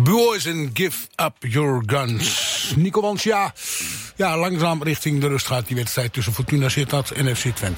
Boys and give up your guns. Nico Wans, ja, langzaam richting de rust gaat die wedstrijd tussen Fortuna Sittard en FC Twente.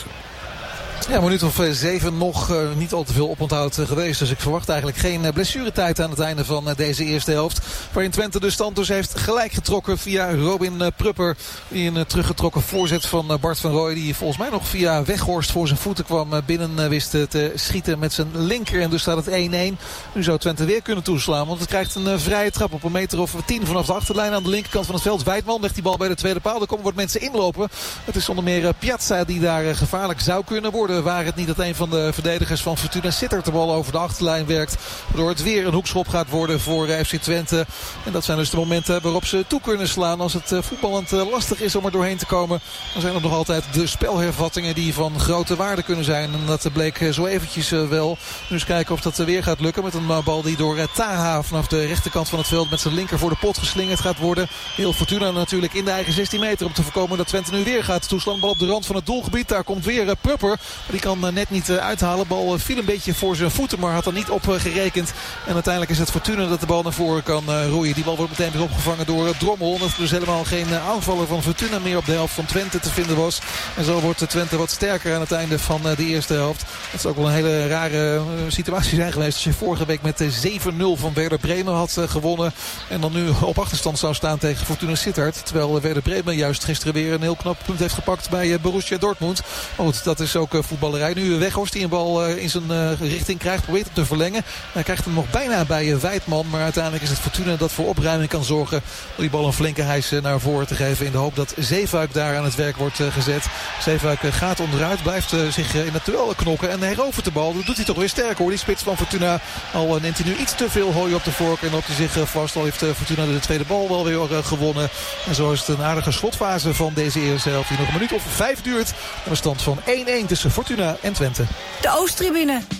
Ja, een minuut of 7 nog niet al te veel oponthoud geweest. Dus ik verwacht eigenlijk geen blessuretijd aan het einde van deze eerste helft. Waarin Twente de stand dus heeft gelijk getrokken via Robin Prupper. Die een teruggetrokken voorzet van Bart van Rooij. Die volgens mij nog via Weghorst voor zijn voeten kwam. Binnen wist te schieten met zijn linker. En dus staat het 1-1. Nu zou Twente weer kunnen toeslaan. Want het krijgt een vrije trap op een meter of 10 vanaf de achterlijn aan de linkerkant van het veld. Weidman legt die bal bij de tweede paal. Er komen wat mensen inlopen. Het is onder meer Piazza die daar gevaarlijk zou kunnen worden. Waar het niet dat een van de verdedigers van Fortuna Sittard de bal over de achterlijn werkt. Waardoor het weer een hoekschop gaat worden voor FC Twente. En dat zijn dus de momenten waarop ze toe kunnen slaan. Als het voetballend lastig is om er doorheen te komen. Dan zijn er nog altijd de spelhervattingen die van grote waarde kunnen zijn. En dat bleek zo eventjes wel. Nu eens kijken of dat weer gaat lukken. Met een bal die door Taha vanaf de rechterkant van het veld met zijn linker voor de pot geslingerd gaat worden. Heel Fortuna natuurlijk in de eigen 16 meter. Om te voorkomen dat Twente nu weer gaat toeslaan. Bal op de rand van het doelgebied. Daar komt weer Prupper. Die kan net niet uithalen. Bal viel een beetje voor zijn voeten, maar had er niet op gerekend. En uiteindelijk is het Fortuna dat de bal naar voren kan roeien. Die bal wordt meteen weer opgevangen door Drommel. Omdat er dus helemaal geen aanvaller van Fortuna meer op de helft van Twente te vinden was. En zo wordt Twente wat sterker aan het einde van de eerste helft. Het zou ook wel een hele rare situatie zijn geweest als je vorige week met 7-0 van Werder Bremen had gewonnen. En dan nu op achterstand zou staan tegen Fortuna Sittard. Terwijl Werder Bremen juist gisteren weer een heel knap punt heeft gepakt bij Borussia Dortmund. Maar goed, dat is ook voetballerij. Nu Weghorst die een bal in zijn richting krijgt. Probeert hem te verlengen. Hij krijgt hem nog bijna bij Weidman. Maar uiteindelijk is het Fortuna dat voor opruiming kan zorgen. Door die bal een flinke hijs naar voren te geven. In de hoop dat Zeefuik daar aan het werk wordt gezet. Zeefuik gaat onderuit. Blijft zich in het duel knokken. En herovert de bal. Dat doet hij toch weer sterk hoor. Die spits van Fortuna. Al neemt hij nu iets te veel hooi op de vork. En loopt hij zich vast. Al heeft Fortuna de tweede bal wel weer gewonnen. En zo is het een aardige slotfase van deze eerste helft. Die nog een minuut of 5 duurt. Een stand van 1-1 tussen Fortuna en Twente. De Oosttribune.